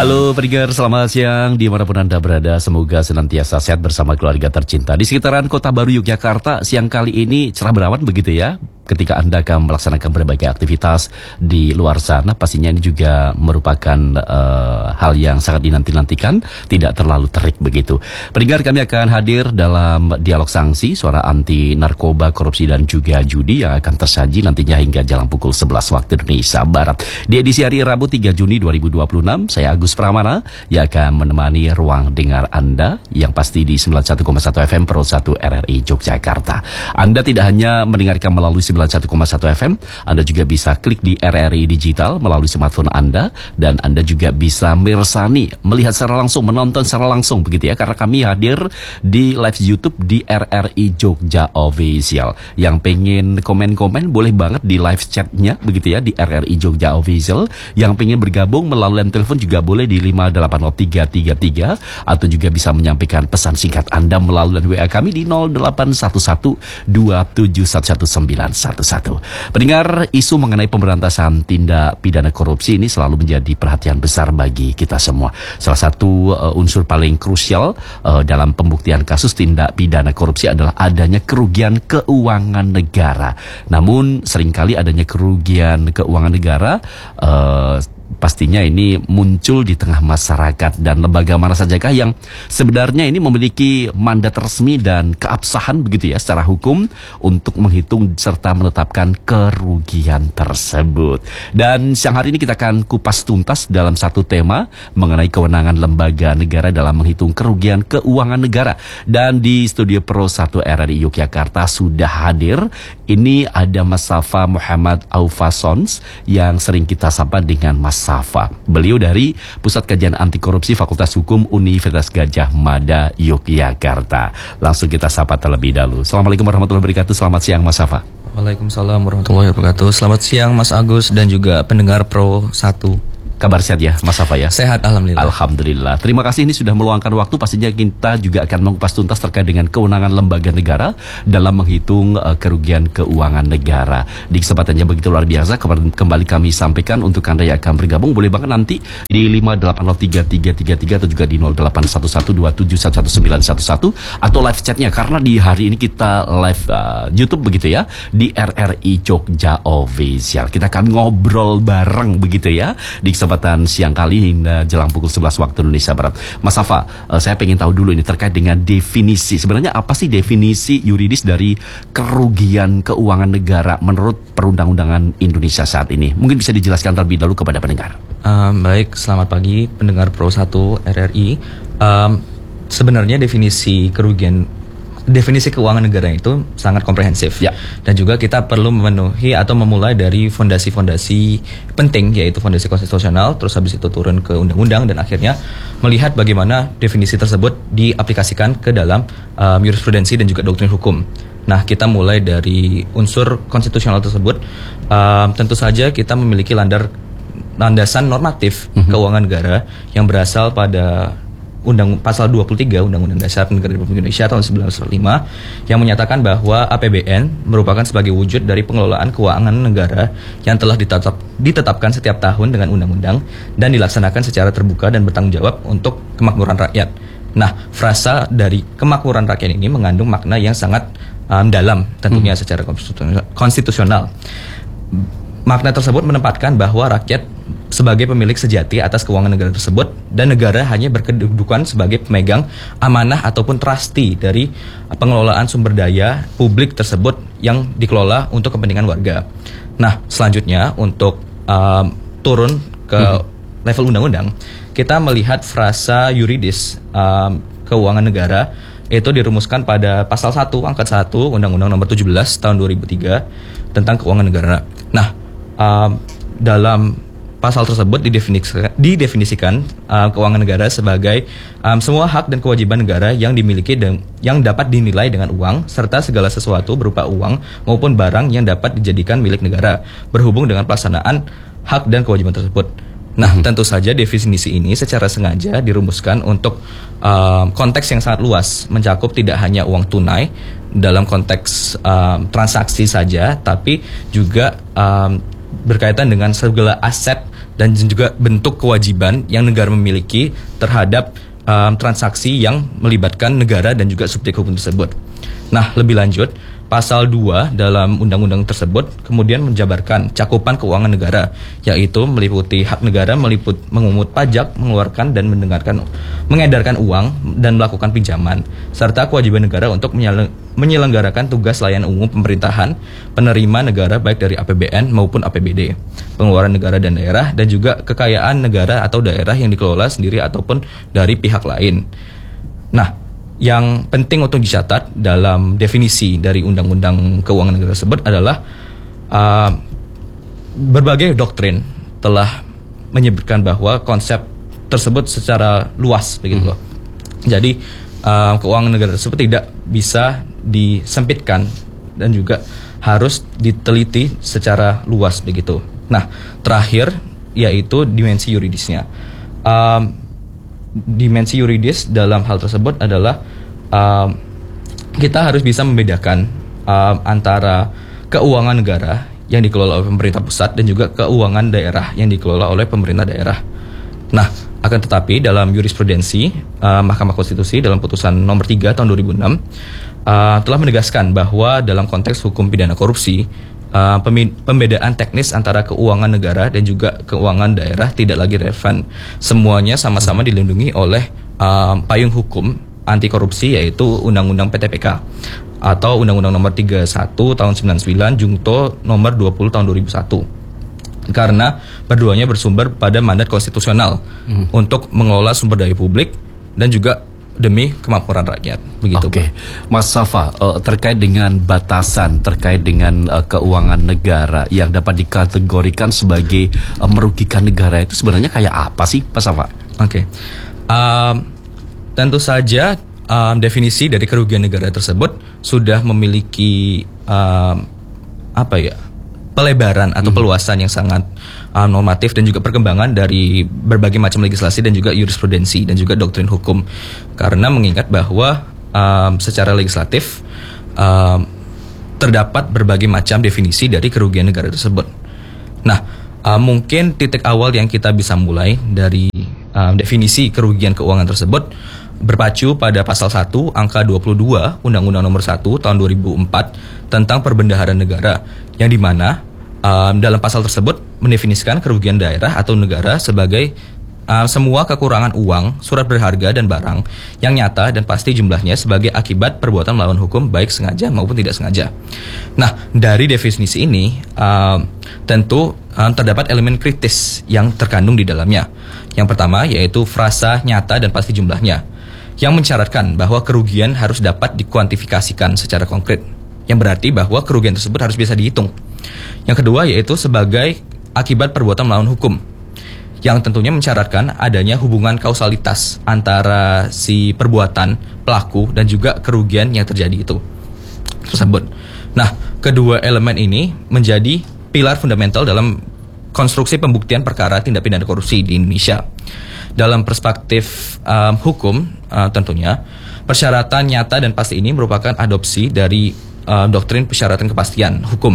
Halo pendengar, selamat siang dimanapun Anda berada. Semoga senantiasa sehat bersama keluarga tercinta. Di sekitaran Kota Baru Yogyakarta, siang kali ini cerah berawan begitu ya. Ketika Anda akan melaksanakan berbagai aktivitas di luar sana, pastinya ini juga merupakan hal yang sangat dinanti-nantikan, tidak terlalu terik begitu. Pendengar, kami akan hadir dalam dialog sanksi, suara anti narkoba, korupsi dan juga judi yang akan tersaji nantinya hingga jelang pukul 11 waktu Indonesia Barat. Di edisi hari Rabu 3 Juni 2026, saya Agus Pramana yang akan menemani ruang dengar Anda yang pasti di 91,1 FM Pro 1 RRI Yogyakarta. Anda tidak hanya mendengarkan melalui 91,1 FM, Anda juga bisa klik di RRI Digital melalui smartphone Anda, dan Anda juga bisa mirsani, melihat secara langsung, menonton secara langsung begitu ya, karena kami hadir di live YouTube di RRI Jogja Official. Yang pengen komen-komen boleh banget di live chatnya begitu ya di RRI Jogja Official. Yang pengen bergabung melalui telepon juga boleh di 5803333, atau juga bisa menyampaikan pesan singkat Anda melalui WA kami di 081127119111. Pendengar, isu mengenai pemberantasan tindak pidana korupsi ini selalu menjadi perhatian besar bagi kita semua. Salah satu unsur paling krusial dalam pembuktian kasus tindak pidana korupsi adalah adanya kerugian keuangan negara. Namun seringkali adanya kerugian keuangan negara pastinya ini muncul di tengah masyarakat, dan lembaga mana sajakah yang sebenarnya ini memiliki mandat resmi dan keabsahan begitu ya secara hukum untuk menghitung serta menetapkan kerugian tersebut. Dan siang hari ini kita akan kupas tuntas dalam satu tema mengenai kewenangan lembaga negara dalam menghitung kerugian keuangan negara. Dan di studio Pro 1 RRI Yogyakarta sudah hadir, ini ada Mas Safa Muhammad Aufasons yang sering kita sapa dengan Mas Safa. Beliau dari Pusat Kajian Anti Korupsi Fakultas Hukum Universitas Gadjah Mada Yogyakarta. Langsung kita sapa terlebih dahulu. Assalamualaikum warahmatullahi wabarakatuh. Selamat siang Mas Safa. Waalaikumsalam warahmatullahi wabarakatuh. Selamat siang Mas Agus dan juga pendengar Pro 1. Kabar sehat ya Mas Safa ya? Sehat, alhamdulillah. Alhamdulillah. Terima kasih ini sudah meluangkan waktu. Pastinya kita juga akan mengupas tuntas terkait dengan kewenangan lembaga negara dalam menghitung kerugian keuangan negara. Di kesempatannya begitu luar biasa, kembali kami sampaikan untuk Anda yang akan bergabung, boleh banget nanti di 5803333 atau juga di 081127119111 atau live chatnya, karena di hari ini kita live YouTube begitu ya di RRI Jogja Official. Kita akan ngobrol bareng begitu ya di kesempatan siang kali hingga jelang pukul 11 waktu Indonesia Barat. Mas Safa, saya pengen tahu dulu ini terkait dengan definisi. Sebenarnya apa sih definisi yuridis dari kerugian keuangan negara menurut perundang-undangan Indonesia saat ini? Mungkin bisa dijelaskan terlebih dahulu kepada pendengar. Baik, selamat pagi pendengar Pro 1 RRI. Sebenarnya definisi keuangan negara itu sangat komprehensif ya. Dan juga kita perlu memenuhi atau memulai dari fondasi-fondasi penting, yaitu fondasi konstitusional, terus habis itu turun ke undang-undang, dan akhirnya melihat bagaimana definisi tersebut diaplikasikan ke dalam jurisprudensi dan juga doktrin hukum. Nah, kita mulai dari unsur konstitusional tersebut. Tentu saja kita memiliki landasan normatif keuangan negara yang berasal pada Pasal 23 Undang-Undang Dasar Negara Republik Indonesia tahun 1945 yang menyatakan bahwa APBN merupakan sebagai wujud dari pengelolaan keuangan negara yang telah ditetapkan setiap tahun dengan undang-undang dan dilaksanakan secara terbuka dan bertanggung jawab untuk kemakmuran rakyat. Nah, frasa dari kemakmuran rakyat ini mengandung makna yang sangat dalam tentunya secara konstitusional. Makna tersebut menempatkan bahwa rakyat sebagai pemilik sejati atas keuangan negara tersebut, dan negara hanya berkedudukan sebagai pemegang amanah ataupun trustee dari pengelolaan sumber daya publik tersebut yang dikelola untuk kepentingan warga. Nah, selanjutnya untuk turun ke level undang-undang, kita melihat frasa yuridis keuangan negara itu dirumuskan pada pasal 1 angkat 1 Undang-Undang Nomor 17 tahun 2003 tentang keuangan negara. Nah, dalam pasal tersebut didefinisikan keuangan negara sebagai semua hak dan kewajiban negara yang dimiliki dan yang dapat dinilai dengan uang, serta segala sesuatu berupa uang maupun barang yang dapat dijadikan milik negara berhubung dengan pelaksanaan hak dan kewajiban tersebut. Nah, tentu saja definisi ini secara sengaja dirumuskan untuk konteks yang sangat luas, mencakup tidak hanya uang tunai dalam konteks transaksi saja, tapi juga berkaitan dengan segala aset dan juga bentuk kewajiban yang negara memiliki terhadap transaksi yang melibatkan negara dan juga subjek hukum tersebut. Nah, lebih lanjut, Pasal 2 dalam undang-undang tersebut kemudian menjabarkan cakupan keuangan negara, yaitu meliputi hak negara mengumpul pajak, mengeluarkan dan mengedarkan uang dan melakukan pinjaman, serta kewajiban negara untuk menyelenggarakan tugas layanan umum pemerintahan, penerima negara baik dari APBN maupun APBD, pengeluaran negara dan daerah, dan juga kekayaan negara atau daerah yang dikelola sendiri ataupun dari pihak lain. Nah, yang penting untuk dicatat dalam definisi dari Undang-Undang Keuangan Negara tersebut adalah berbagai doktrin telah menyebutkan bahwa konsep tersebut secara luas begitu loh. Jadi keuangan negara tersebut tidak bisa disempitkan dan juga harus diteliti secara luas begitu. Nah, terakhir yaitu dimensi yuridisnya. Dimensi yuridis dalam hal tersebut adalah kita harus bisa membedakan antara keuangan negara yang dikelola oleh pemerintah pusat dan juga keuangan daerah yang dikelola oleh pemerintah daerah. Nah, akan tetapi dalam jurisprudensi Mahkamah Konstitusi dalam putusan nomor 3 tahun 2006 telah menegaskan bahwa dalam konteks hukum pidana korupsi, pembedaan teknis antara keuangan negara dan juga keuangan daerah tidak lagi relevan. Semuanya sama-sama dilindungi oleh payung hukum anti korupsi, yaitu Undang-Undang PTPK atau Undang-Undang nomor 31 tahun 99 Jungto nomor 20 tahun 2001. Karena berduanya bersumber pada mandat konstitusional untuk mengelola sumber daya publik dan juga demi kemakmuran rakyat. Begitu. Oke, Mas Safa, terkait dengan batasan terkait dengan keuangan negara yang dapat dikategorikan sebagai merugikan negara itu sebenarnya kayak apa sih, Pak Safa? Oke, tentu saja definisi dari kerugian negara tersebut sudah memiliki pelebaran atau peluasan yang sangat normatif dan juga perkembangan dari berbagai macam legislasi dan juga jurisprudensi dan juga doktrin hukum. Karena mengingat bahwa secara legislatif terdapat berbagai macam definisi dari kerugian negara tersebut. Nah, mungkin titik awal yang kita bisa mulai dari definisi kerugian keuangan tersebut berpacu pada pasal 1 angka 22 Undang-Undang nomor 1 tahun 2004 tentang perbendaharaan negara, yang dimana dalam pasal tersebut mendefinisikan kerugian daerah atau negara sebagai semua kekurangan uang, surat berharga dan barang yang nyata dan pasti jumlahnya sebagai akibat perbuatan melawan hukum baik sengaja maupun tidak sengaja. Nah, dari definisi ini tentu terdapat elemen kritis yang terkandung di dalamnya. Yang pertama yaitu frasa nyata dan pasti jumlahnya, yang mensyaratkan bahwa kerugian harus dapat dikuantifikasikan secara konkret, yang berarti bahwa kerugian tersebut harus bisa dihitung. Yang kedua yaitu sebagai akibat perbuatan melawan hukum, yang tentunya mensyaratkan adanya hubungan kausalitas antara si perbuatan pelaku dan juga kerugian yang terjadi itu tersebut. Nah, kedua elemen ini menjadi pilar fundamental dalam konstruksi pembuktian perkara tindak pidana korupsi di Indonesia. Dalam perspektif hukum, tentunya persyaratan nyata dan pasti ini merupakan adopsi dari doktrin persyaratan kepastian hukum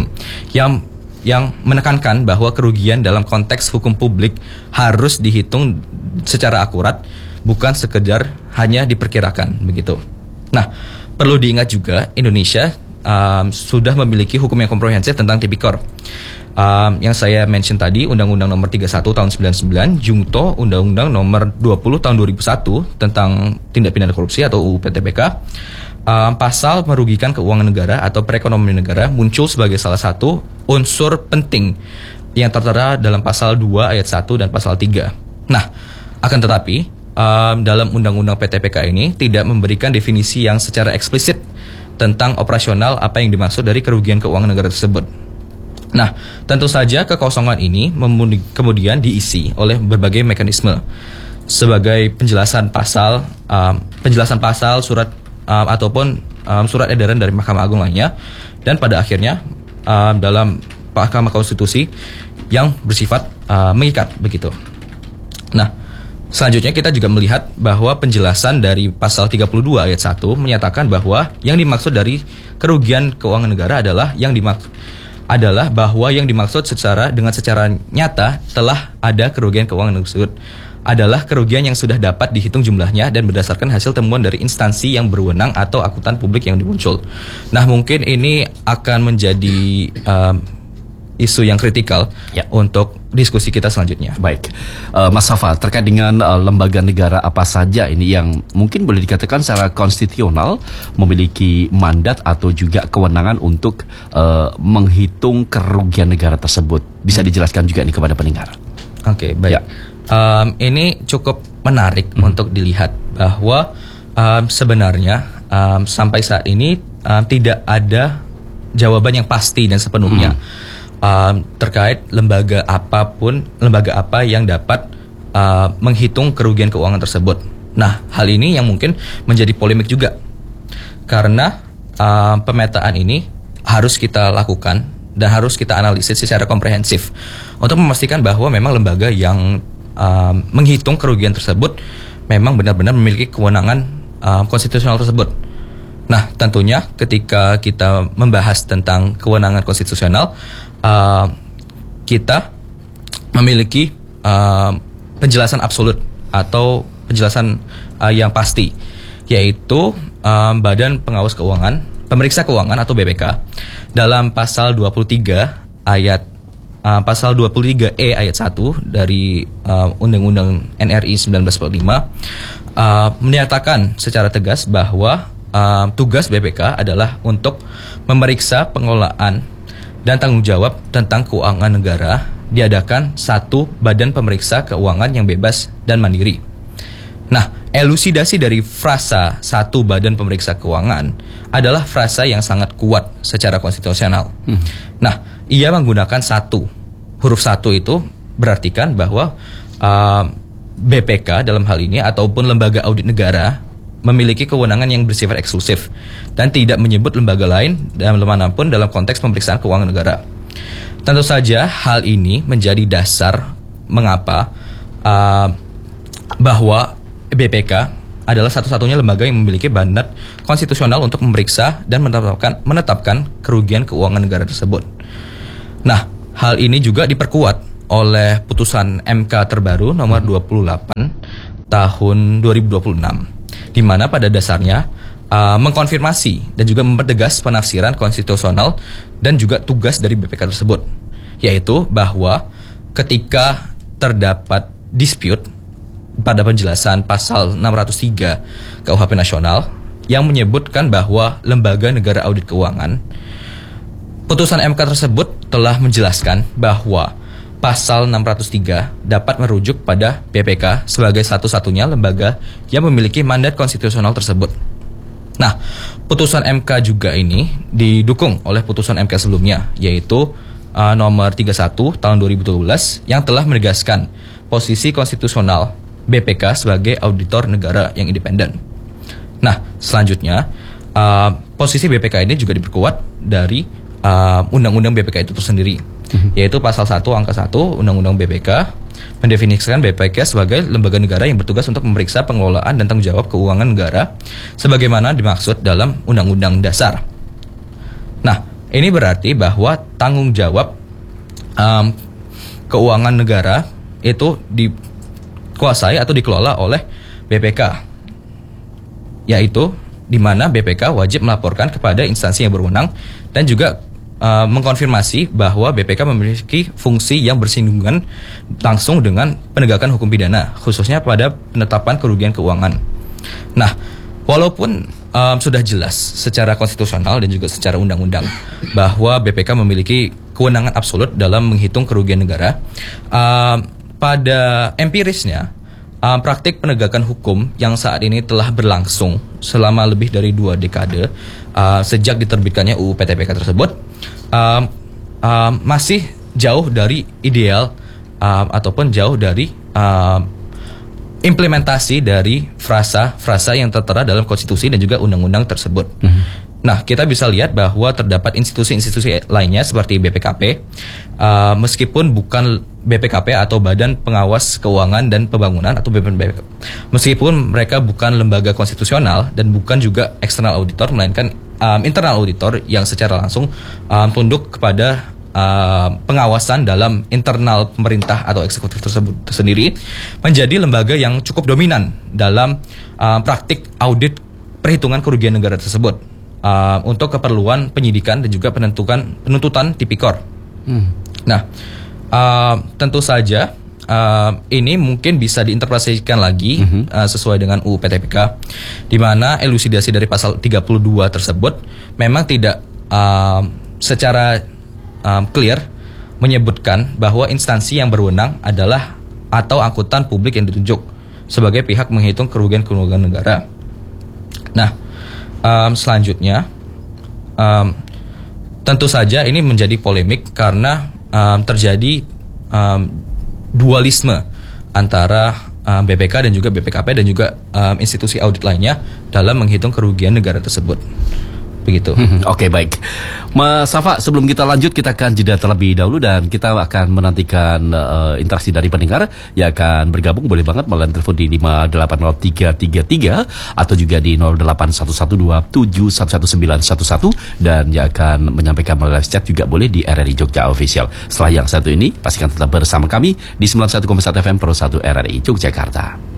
yang menekankan bahwa kerugian dalam konteks hukum publik harus dihitung secara akurat, bukan sekedar hanya diperkirakan begitu. Nah, perlu diingat juga Indonesia sudah memiliki hukum yang komprehensif tentang tipikor. Yang saya mention tadi, Undang-Undang nomor 31 tahun 99, Jungto Undang-Undang nomor 20 tahun 2001 tentang tindak pidana korupsi atau UU PTPK. Pasal merugikan keuangan negara atau perekonomian negara muncul sebagai salah satu unsur penting yang tertera dalam pasal 2 ayat 1 dan pasal 3. Nah, akan tetapi dalam Undang-Undang PTPK ini tidak memberikan definisi yang secara eksplisit tentang operasional apa yang dimaksud dari kerugian keuangan negara tersebut. Nah, tentu saja kekosongan ini kemudian diisi oleh berbagai mekanisme sebagai penjelasan pasal surat ataupun surat edaran dari Mahkamah Agung lainnya, dan pada akhirnya dalam Mahkamah Konstitusi yang bersifat mengikat begitu. Nah, selanjutnya kita juga melihat bahwa penjelasan dari pasal 32 ayat 1 menyatakan bahwa yang dimaksud dari kerugian keuangan negara adalah yang dimaksud adalah bahwa yang dimaksud secara nyata telah ada kerugian keuangan tersebut adalah kerugian yang sudah dapat dihitung jumlahnya dan berdasarkan hasil temuan dari instansi yang berwenang atau akuntan publik yang dimuncul. Nah, mungkin ini akan menjadi isu yang kritikal untuk diskusi kita selanjutnya. Baik, Mas Safa, terkait dengan lembaga negara apa saja ini yang mungkin boleh dikatakan secara konstitusional memiliki mandat atau juga kewenangan untuk menghitung kerugian negara tersebut. Bisa dijelaskan juga ini kepada pendengar. Oke, baik. Ya. Ini cukup menarik untuk dilihat bahwa sebenarnya sampai saat ini tidak ada jawaban yang pasti dan sepenuhnya terkait lembaga apa yang dapat menghitung kerugian keuangan tersebut. Nah, hal ini yang mungkin menjadi polemik juga karena pemetaan ini harus kita lakukan dan harus kita analisis secara komprehensif untuk memastikan bahwa memang lembaga yang menghitung kerugian tersebut memang benar-benar memiliki kewenangan konstitusional tersebut. Nah, tentunya ketika kita membahas tentang kewenangan konstitusional, kita memiliki penjelasan absolut atau penjelasan yang pasti, yaitu Badan Pengawas Keuangan, Pemeriksa Keuangan atau BPK dalam pasal 23 pasal 23E ayat 1 dari Undang-Undang NRI 1945 menyatakan secara tegas bahwa tugas BPK adalah untuk memeriksa pengelolaan dan tanggung jawab tentang keuangan negara diadakan satu badan pemeriksa keuangan yang bebas dan mandiri. Nah, elusidasi dari frasa satu badan pemeriksa keuangan adalah frasa yang sangat kuat secara konstitusional. Nah, ia menggunakan huruf satu itu berartikan bahwa BPK dalam hal ini ataupun lembaga audit negara memiliki kewenangan yang bersifat eksklusif dan tidak menyebut lembaga lain dalam manapun dalam konteks pemeriksaan keuangan negara. Tentu saja hal ini menjadi dasar mengapa bahwa BPK adalah satu-satunya lembaga yang memiliki mandat konstitusional untuk memeriksa dan menetapkan kerugian keuangan negara tersebut. Nah, hal ini juga diperkuat oleh putusan MK terbaru nomor 28 tahun 2026, di mana pada dasarnya mengkonfirmasi dan juga mempertegas penafsiran konstitusional dan juga tugas dari BPK tersebut, yaitu bahwa ketika terdapat dispute pada penjelasan pasal 603 KUHP Nasional yang menyebutkan bahwa lembaga negara audit keuangan, putusan MK tersebut telah menjelaskan bahwa pasal 603 dapat merujuk pada BPK sebagai satu-satunya lembaga yang memiliki mandat konstitusional tersebut. Nah, putusan MK juga ini didukung oleh putusan MK sebelumnya, yaitu nomor 31 tahun 2012 yang telah menegaskan posisi konstitusional BPK sebagai auditor negara yang independen. Nah, selanjutnya posisi BPK ini juga diperkuat dari Undang-Undang BPK itu sendiri, yaitu pasal 1 angka 1 Undang-Undang BPK mendefinisikan BPK sebagai lembaga negara yang bertugas untuk memeriksa pengelolaan dan tanggung jawab keuangan negara sebagaimana dimaksud dalam Undang-Undang Dasar. Nah, ini berarti bahwa tanggung jawab keuangan negara itu dikuasai atau dikelola oleh BPK, yaitu di mana BPK wajib melaporkan kepada instansi yang berwenang dan juga mengkonfirmasi bahwa BPK memiliki fungsi yang bersinggungan langsung dengan penegakan hukum pidana, khususnya pada penetapan kerugian keuangan. Nah, walaupun sudah jelas secara konstitusional dan juga secara undang-undang bahwa BPK memiliki kewenangan absolut dalam menghitung kerugian negara, pada empirisnya praktik penegakan hukum yang saat ini telah berlangsung selama lebih dari 2 dekade sejak diterbitkannya UU PTPK tersebut masih jauh dari ideal ataupun jauh dari implementasi dari frasa-frasa yang tertera dalam konstitusi dan juga undang-undang tersebut. Nah, kita bisa lihat bahwa terdapat institusi-institusi lainnya seperti BPKP, meskipun bukan BPKP atau Badan Pengawas Keuangan dan Pembangunan atau BPKP, meskipun mereka bukan lembaga konstitusional dan bukan juga external auditor, melainkan internal auditor yang secara langsung tunduk kepada pengawasan dalam internal pemerintah atau eksekutif tersebut sendiri menjadi lembaga yang cukup dominan dalam praktik audit perhitungan kerugian negara tersebut untuk keperluan penyidikan dan juga penuntutan tipikor. Nah, tentu saja ini mungkin bisa diinterpretasikan lagi sesuai dengan UU PTPK, di mana elusidasi dari pasal 32 tersebut memang tidak secara clear menyebutkan bahwa instansi yang berwenang adalah atau angkutan publik yang ditunjuk sebagai pihak menghitung kerugian negara. Nah, selanjutnya tentu saja ini menjadi polemik karena terjadi dualisme antara BPK dan juga BPKP dan juga institusi audit lainnya dalam menghitung kerugian negara tersebut. Begitu. Oke, baik. Mas Safa, sebelum kita lanjut, kita akan jeda terlebih dahulu dan kita akan menantikan interaksi dari pendengar yang akan bergabung. Boleh banget melalui telepon di 580333 atau juga di 08112711911 dan yang akan menyampaikan melalui chat juga boleh di RRI Jogja Official. Setelah yang satu ini, pastikan tetap bersama kami di 91,1 FM Pro 1 RRI Yogyakarta.